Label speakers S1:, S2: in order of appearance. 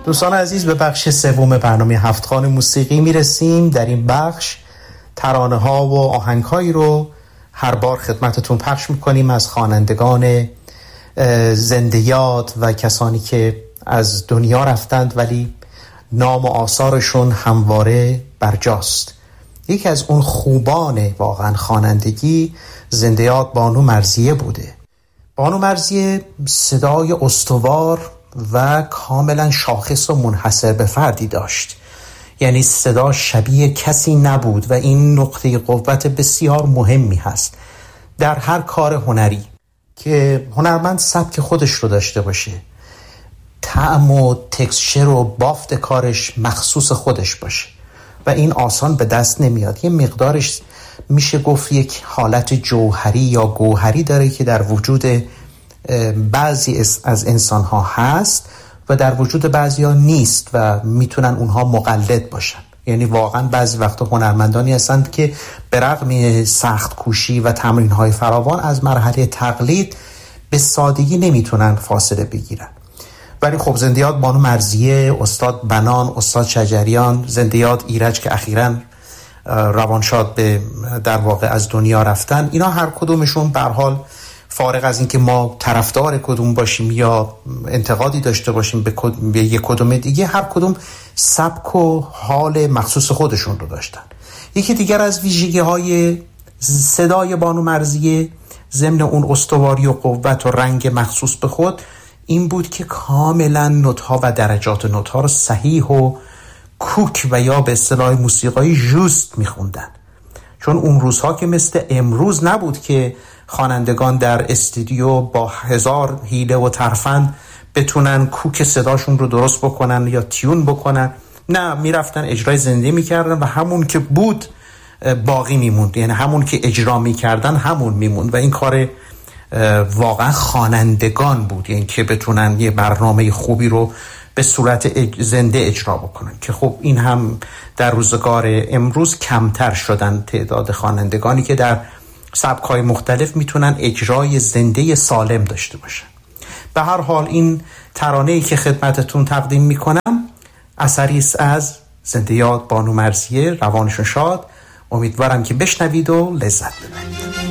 S1: دوستان عزیز، به بخش سوم برنامه هفت‌خوان موسیقی میرسیم. در این بخش ترانه ها و آهنگ هایی رو هر بار خدمتتون پخش میکنیم از خوانندگان زنده یاد و کسانی که از دنیا رفتند ولی نام و آثارشون همواره برجاست. یکی از اون خوبان واقعا خوانندگی زنده یاد بانو مرزیه بوده. بانو مرزیه صدای استوار و کاملا شاخص و منحصر به فردی داشت، یعنی صدا شبیه کسی نبود و این نقطه قوت بسیار مهمی هست در هر کار هنری که هنرمند سبک خودش رو داشته باشه، طعم و تکسچر و بافت کارش مخصوص خودش باشه و این آسان به دست نمیاد. یه مقدارش میشه گفت یک حالت جوهری یا گوهری داره که در وجود بعضی از انسان‌ها هست و در وجود بعضی‌ها نیست و میتونن اونها مقلد باشن. یعنی واقعا بعضی وقتا هنرمندانی هستند که به رغم سخت کوشی و تمرین‌های فراوان از مرحله تقلید به سادگی نمیتونن فاصله بگیرن. ولی خب زنده یاد بانو مرزیه، استاد بنان، استاد شجریان، زنده یاد ایرج که اخیراً روانشاد به در واقع از دنیا رفتن، اینا هر کدومشون به هر حال فارغ از این که ما طرفدار کدوم باشیم یا انتقادی داشته باشیم به یک کدوم دیگه، هر کدوم سبک و حال مخصوص خودشون رو داشتن. یکی دیگر از ویژگی‌های صدای بانو مرزیه ضمن اون استواری و قوت و رنگ مخصوص به خود این بود که کاملا نوت‌ها و درجات نوت‌ها رو صحیح و کوک و یا به اصطلاح موسیقایی جوست میخوندن. چون اون روزها که مثل امروز نبود که خوانندگان در استودیو با 1000 حیله و ترفند بتونن کوک صداشون رو درست بکنن یا تیون بکنن. نه، میرفتن اجرای زنده میکردن و همون که بود باقی میموند، یعنی همون که اجرا میکردن همون میموند و این کار واقعا خوانندگان بود، یعنی که بتونن یه برنامه خوبی رو به صورت زنده اجرا بکنن که خب این هم در روزگار امروز کمتر شدن تعداد خوانندگانی که در سبک‌های مختلف میتونن اجرای زنده سالم داشته باشن. به هر حال این ترانه‌ای که خدمتتون تقدیم میکنم اثری است از زنده یاد بانو مرزیه، روانشون شاد. امیدوارم که بشنوید و لذت ببرید.